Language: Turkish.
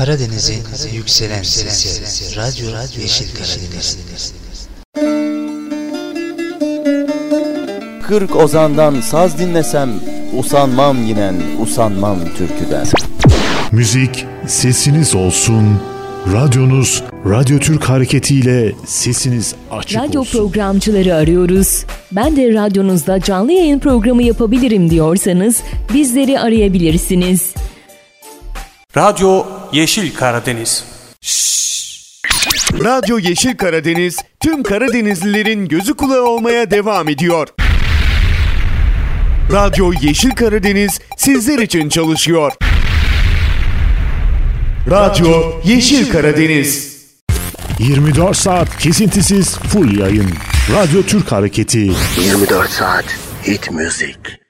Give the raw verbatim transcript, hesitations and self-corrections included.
Karadeniz'in yükselen sesi, Radyo Yeşil Karadeniz. Kırk ozandan saz dinlesem, usanmam yinen, usanmam türküden. Müzik sesiniz olsun, radyonuz Radyo Türk hareketiyle sesiniz açık Radyo olsun. programcıları arıyoruz. Ben de radyonuzda canlı yayın programı yapabilirim diyorsanız bizleri arayabilirsiniz. Radyo Yeşil Karadeniz. Radyo Yeşil Karadeniz tüm Karadenizlilerin gözü kulağı olmaya devam ediyor. Radyo Yeşil Karadeniz sizler için çalışıyor. Radyo Yeşil Karadeniz. yirmi dört saat kesintisiz full yayın. Radyo Türk hareketi. yirmi dört saat hit müzik.